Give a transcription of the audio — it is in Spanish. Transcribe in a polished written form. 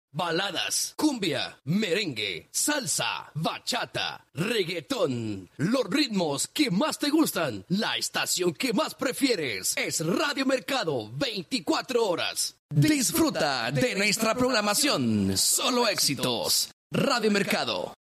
baladas, cumbia, merengue, salsa, bachata, reggaetón. Los ritmos que más te gustan, la estación que más prefieres es Radio Mercado 24 horas. Disfruta de nuestra programación. Solo éxitos. Radio Mercado.